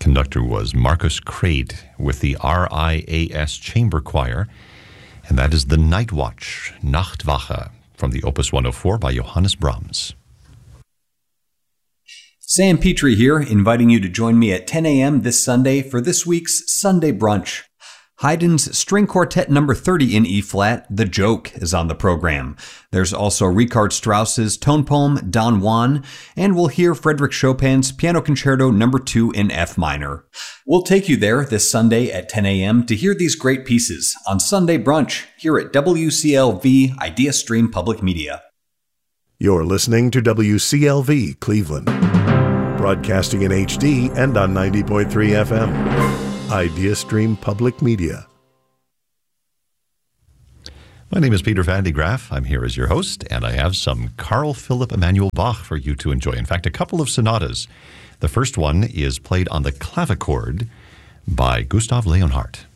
Conductor was Marcus Crade with the RIAS Chamber Choir, and that is the Night Watch, Nachtwache, from the Opus 104 by Johannes Brahms. Sam Petrie here, inviting you to join me at 10 a.m. this Sunday for this week's Sunday Brunch. Haydn's String Quartet No. 30 in E-flat, The Joke, is on the program. There's also Richard Strauss's tone poem, Don Juan, and we'll hear Frédéric Chopin's Piano Concerto No. 2 in F minor. We'll take you there this Sunday at 10 a.m. to hear these great pieces on Sunday Brunch here at WCLV Idea Stream Public Media. You're listening to WCLV Cleveland, broadcasting in HD and on 90.3 FM. Idea Stream Public Media. My name is Peter Van de Graaf. I'm here as your host, and I have some Carl Philipp Emanuel Bach for you to enjoy. In fact, a couple of sonatas. The first one is played on the clavichord by Gustav Leonhardt.